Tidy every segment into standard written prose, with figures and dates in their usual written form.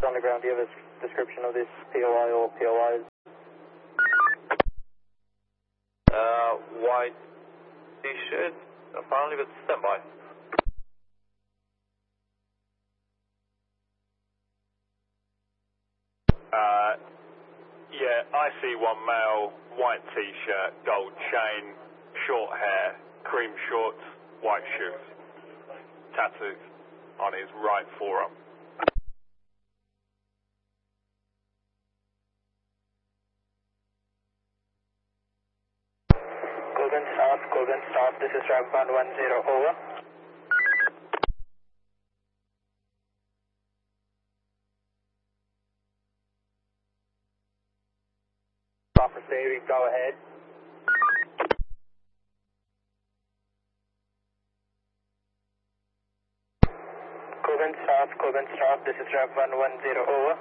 on the ground. Do you have a description of this POI or POIs? White t-shirt, apparently with standby. Yeah, I see one male, white t-shirt, gold chain, short hair, cream shorts, white shoes. Tattoos on his right forearm. Golden South, this is Ramp 110, over. Officer Saving, go ahead. Golden South, this is Ramp 110, over.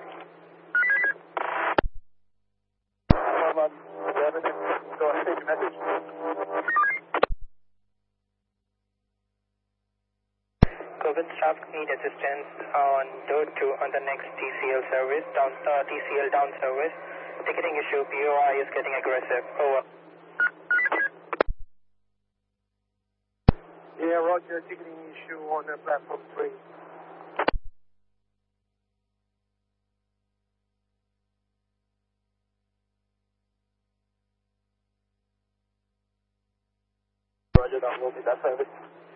Go ahead, take a message. Golden South, need assistance on door 2 on the next TCL service, TCL down service. Ticketing issue, POI is getting aggressive, over. Yeah, roger, ticketing issue on platform 3. Roger, that will be that service.